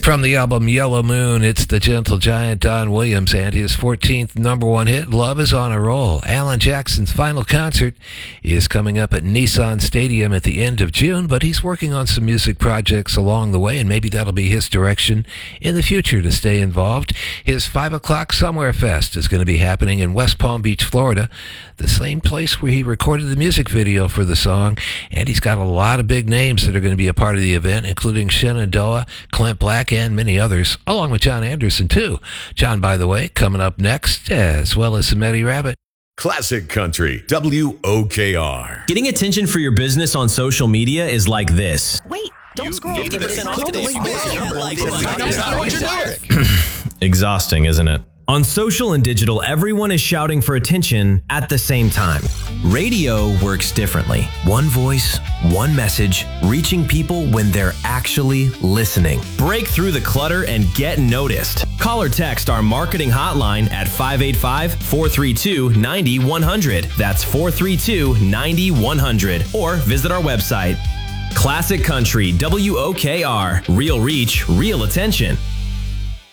From the album Yellow Moon, it's the gentle giant Don Williams and his 14th number one hit, Love is on a Roll. Alan Jackson's final concert is coming up at Nissan Stadium at the end of June, but he's working on some music projects along the way, and maybe that'll be his direction in the future to stay involved. His 5 o'clock Somewhere Fest is going to be happening in West Palm Beach, Florida, the same place where he recorded the music video for the song, and he's got a lot of big names that are going to be a part of the event, including Shenandoah, Clint Black, and many others, along with John Anderson, too. John, by the way, coming up next, as well as some Eddie Rabbit. Classic Country, WOKR. Getting attention for your business on social media is like this. Wait, don't scroll. 50% off. Exhausting, isn't it? On social and digital, everyone is shouting for attention at the same time. Radio works differently. One voice, one message, reaching people when they're actually listening. Break through the clutter and get noticed. Call or text our marketing hotline at 585-432-9100. That's 432-9100. Or visit our website. Classic Country, WOKR. Real reach, real attention.